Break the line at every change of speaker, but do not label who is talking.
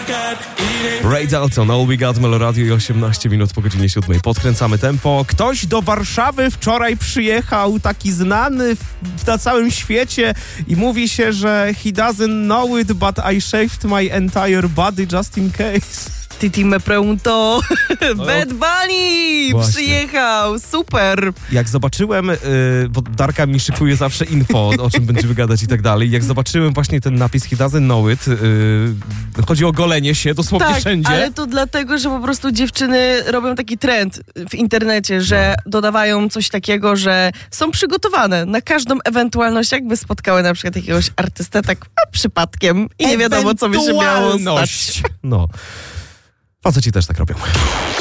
Ray Dalton, All We Got, Meloradio i 18 minut po godzinie 7. Podkręcamy tempo. Ktoś do Warszawy wczoraj przyjechał, taki znany na całym świecie i mówi się, że he doesn't know it, but I shaved my entire body just in case.
Titi me preguntó. Bad Bunny
Właśnie.
przyjechał, super.
Jak zobaczyłem, bo Darka mi szykuje zawsze info, o czym będziemy gadać i tak dalej. Jak zobaczyłem właśnie ten napis he doesn't know it, chodzi o golenie się dosłownie
Tak,
wszędzie.
ale to dlatego, że po prostu dziewczyny robią taki trend w internecie, że dodawają coś takiego, że są przygotowane na każdą ewentualność, jakby spotkały na przykład jakiegoś artystę tak przypadkiem i nie wiadomo, co by się miało stać.
No. Faceci też tak robią.